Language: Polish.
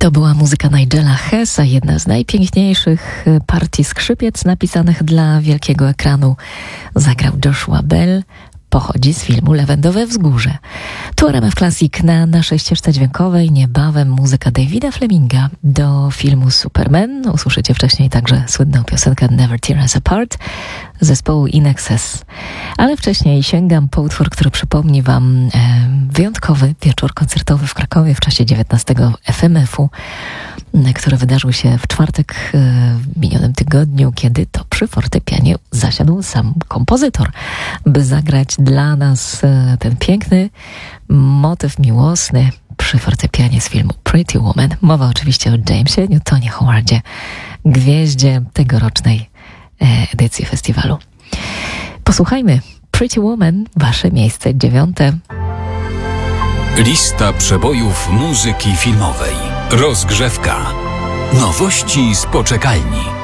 To była muzyka Nigela Hessa, jedna z najpiękniejszych partii skrzypiec napisanych dla wielkiego ekranu. Zagrał Joshua Bell, pochodzi z filmu Lawendowe Wzgórze. Tu RMF Classic na ścieżce dźwiękowej, niebawem muzyka Davida Fleminga do filmu Superman. Usłyszycie wcześniej także słynną piosenkę Never Tear Us Apart zespołu In Excess. Ale wcześniej sięgam po utwór, który przypomni wam wyjątkowy wieczór koncertowy w Krakowie w czasie 19 FMF-u, który wydarzył się w czwartek w minionym tygodniu, kiedy to przy fortepianie zasiadł sam kompozytor, by zagrać dla nas ten piękny motyw miłosny przy fortepianie z filmu Pretty Woman. Mowa oczywiście o Jamesie Newtonie Howardzie, gwieździe tegorocznej edycji festiwalu. Posłuchajmy Pretty Woman, wasze miejsce 9. Lista przebojów muzyki filmowej. Rozgrzewka. Nowości z poczekalni.